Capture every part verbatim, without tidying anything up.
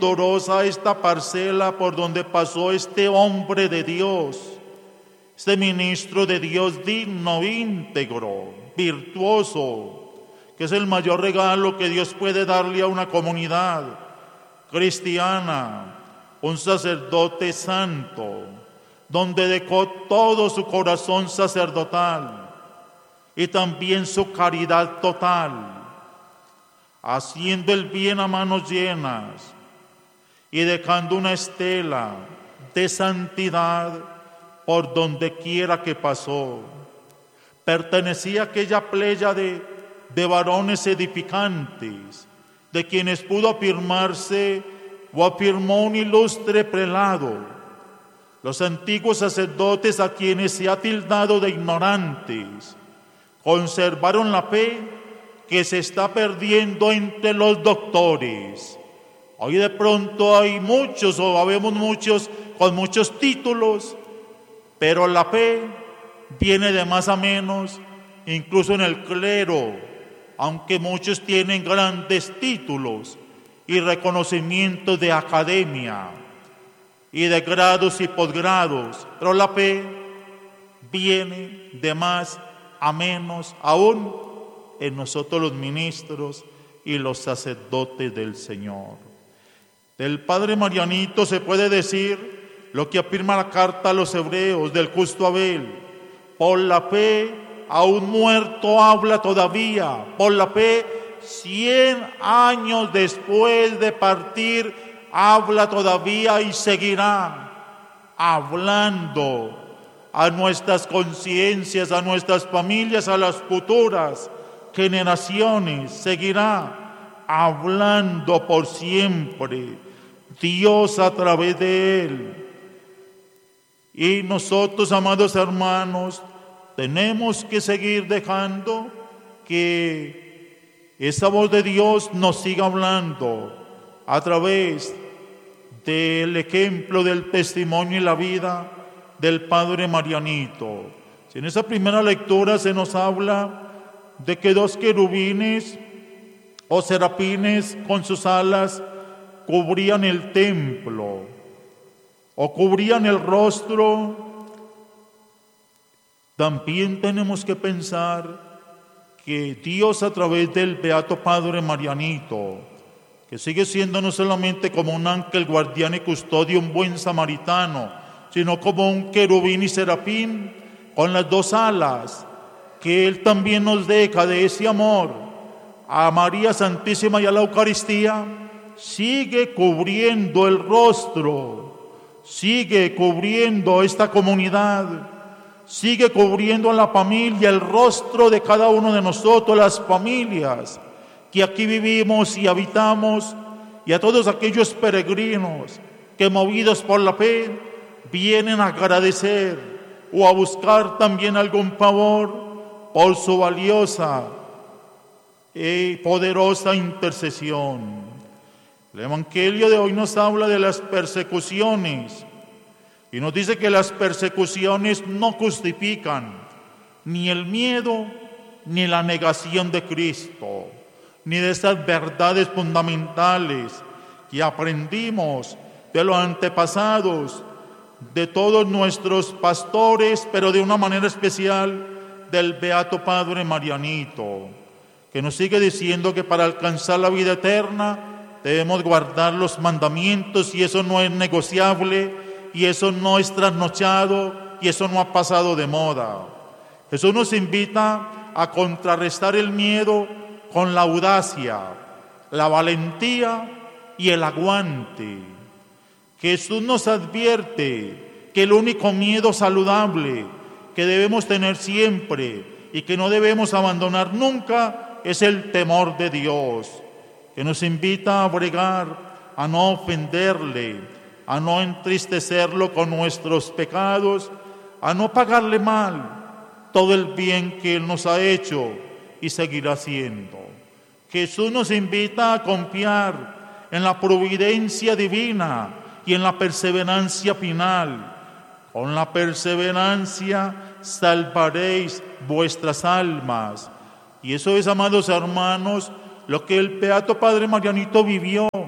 dolorosa esta parcela por donde pasó este hombre de Dios, este ministro de Dios digno, íntegro, virtuoso, que es el mayor regalo que Dios puede darle a una comunidad cristiana, un sacerdote santo, donde dejó todo su corazón sacerdotal y también su caridad total, haciendo el bien a manos llenas y dejando una estela de santidad por donde quiera que pasó. Pertenecía a aquella pléyade de varones edificantes, de quienes pudo afirmarse o afirmó un ilustre prelado, los antiguos sacerdotes a quienes se ha tildado de ignorantes, conservaron la fe que se está perdiendo entre los doctores. Hoy de pronto hay muchos o habemos muchos con muchos títulos, pero la fe viene de más a menos, incluso en el clero, aunque muchos tienen grandes títulos y reconocimientos de academia y de grados y posgrados, pero la fe viene de más a menos, aún en nosotros los ministros y los sacerdotes del Señor. Del Padre Marianito se puede decir lo que afirma la carta a los hebreos del justo Abel: por la fe, aún muerto habla todavía. Por la fe, cien años después de partir, habla todavía y seguirá hablando a nuestras conciencias, a nuestras familias, a las futuras generaciones. Seguirá hablando por siempre, Dios a través de él. Y nosotros, amados hermanos, tenemos que seguir dejando que esa voz de Dios nos siga hablando a través del ejemplo, del testimonio y la vida del Padre Marianito. Si en esa primera lectura se nos habla de que dos querubines o serafines con sus alas cubrían el templo o cubrían el rostro, también tenemos que pensar que Dios, a través del Beato Padre Marianito, que sigue siendo no solamente como un ángel guardián y custodio, un buen samaritano, sino como un querubín y serafín con las dos alas, que Él también nos deja de ese amor a María Santísima y a la Eucaristía, sigue cubriendo el rostro, sigue cubriendo esta comunidad, sigue cubriendo a la familia, el rostro de cada uno de nosotros, las familias que aquí vivimos y habitamos, y a todos aquellos peregrinos que, movidos por la fe, vienen a agradecer o a buscar también algún favor por su valiosa y poderosa intercesión. El Evangelio de hoy nos habla de las persecuciones y nos dice que las persecuciones no justifican ni el miedo ni la negación de Cristo, ni de esas verdades fundamentales que aprendimos de los antepasados, de todos nuestros pastores, pero de una manera especial del Beato Padre Marianito, que nos sigue diciendo que para alcanzar la vida eterna debemos guardar los mandamientos, y eso no es negociable, y eso no es trasnochado, y eso no ha pasado de moda. Jesús nos invita a contrarrestar el miedo con la audacia, la valentía y el aguante. Jesús nos advierte que el único miedo saludable que debemos tener siempre y que no debemos abandonar nunca es el temor de Dios, que nos invita a bregar, a no ofenderle, a no entristecerlo con nuestros pecados, a no pagarle mal todo el bien que Él nos ha hecho y seguirá haciendo. Jesús nos invita a confiar en la providencia divina y en la perseverancia final. Con la perseverancia salvaréis vuestras almas. Y eso es, amados hermanos, lo que el Beato Padre Marianito vivió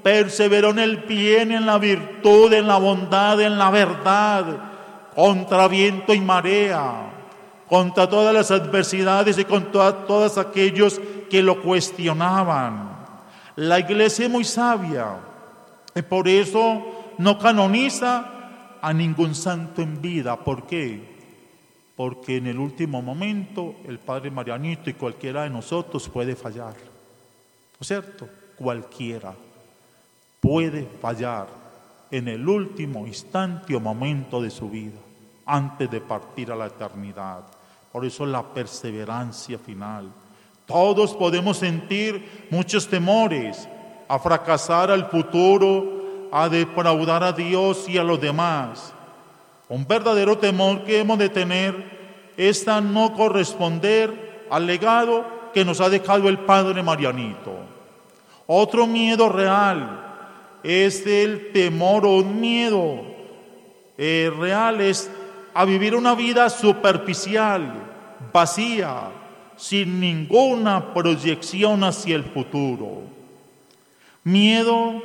perseveró en el bien, en la virtud, en la bondad, en la verdad, contra viento y marea, contra todas las adversidades y contra todos aquellos que lo cuestionaban. La iglesia es muy sabia y por eso no canoniza a ningún santo en vida. ¿Por qué? Porque en el último momento el Padre Marianito y cualquiera de nosotros puede fallar. ¿No es cierto? Cualquiera puede fallar en el último instante o momento de su vida, antes de partir a la eternidad. Por eso la perseverancia final. Todos podemos sentir muchos temores a fracasar al futuro, a defraudar a Dios y a los demás. Un verdadero temor que hemos de tener es a no corresponder al legado que nos ha dejado el Padre Marianito. Otro miedo real es el temor o un miedo eh, real es a vivir una vida superficial, vacía, sin ninguna proyección hacia el futuro. Miedo,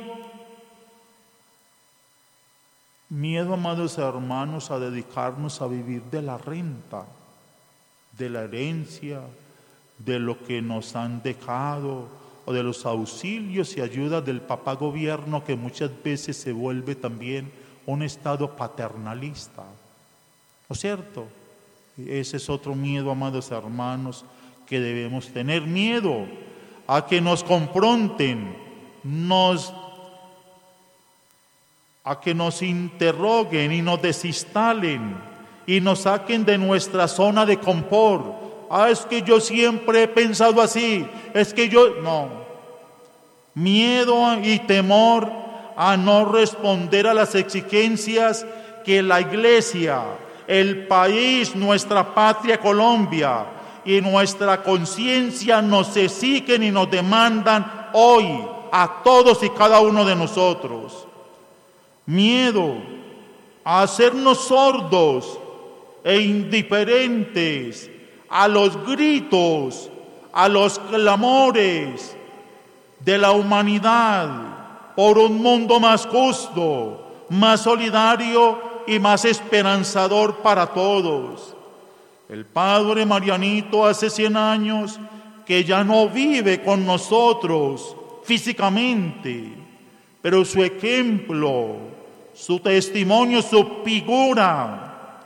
miedo, amados hermanos, a dedicarnos a vivir de la renta, de la herencia, de lo que nos han dejado, o de los auxilios y ayudas del papá gobierno, que muchas veces se vuelve también un estado paternalista. ¿No es cierto? Ese es otro miedo, amados hermanos, que debemos tener. Miedo a que nos confronten, nos, a que nos interroguen y nos desinstalen y nos saquen de nuestra zona de confort. Ah, es que yo siempre he pensado así, es que yo... No. Miedo y temor a no responder a las exigencias que la Iglesia, el país, nuestra patria Colombia y nuestra conciencia nos exigen y nos demandan hoy a todos y cada uno de nosotros. Miedo a hacernos sordos e indiferentes a los gritos, a los clamores de la humanidad por un mundo más justo, más solidario y más esperanzador para todos. El Padre Marianito hace cien años que ya no vive con nosotros físicamente, pero su ejemplo, su testimonio, su figura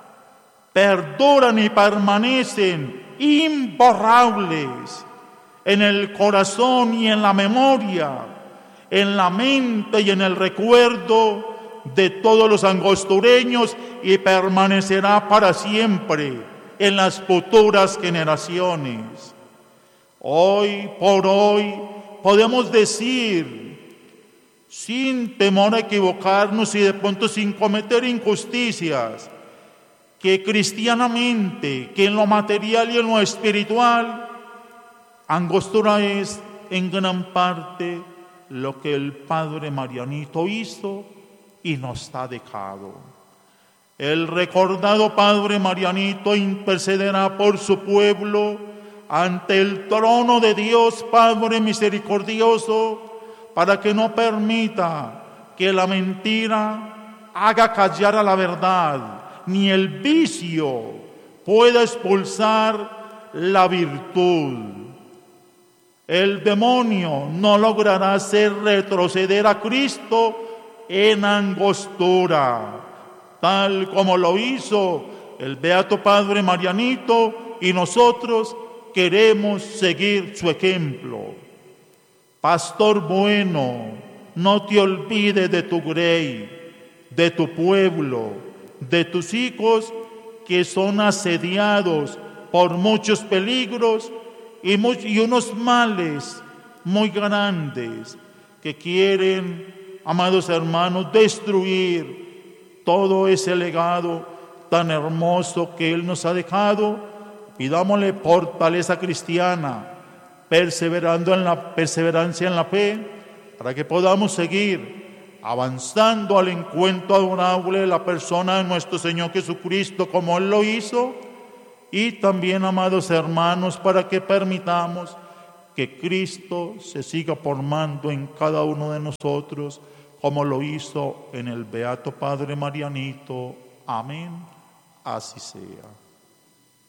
perduran y permanecen imborrables en el corazón y en la memoria, en la mente y en el recuerdo de todos los angostureños, y permanecerá para siempre en las futuras generaciones. Hoy por hoy podemos decir, sin temor a equivocarnos y de pronto sin cometer injusticias, que cristianamente, que en lo material y en lo espiritual, Angostura es en gran parte lo que el Padre Marianito hizo y nos ha dejado. El recordado Padre Marianito intercederá por su pueblo ante el trono de Dios Padre misericordioso, para que no permita que la mentira haga callar a la verdad, ni el vicio pueda expulsar la virtud. El demonio no logrará hacer retroceder a Cristo en Angostura, tal como lo hizo el Beato Padre Marianito, y nosotros queremos seguir su ejemplo. Pastor bueno, no te olvides de tu grey, de tu pueblo, de tus hijos que son asediados por muchos peligros y, muy, y unos males muy grandes que quieren, amados hermanos, destruir todo ese legado tan hermoso que Él nos ha dejado. Pidámosle fortaleza cristiana, perseverando en la perseverancia en la fe, para que podamos seguir avanzando al encuentro adorable de la persona de nuestro Señor Jesucristo, como Él lo hizo. Y también, amados hermanos, para que permitamos que Cristo se siga formando en cada uno de nosotros, como lo hizo en el Beato Padre Marianito. Amén. Así sea.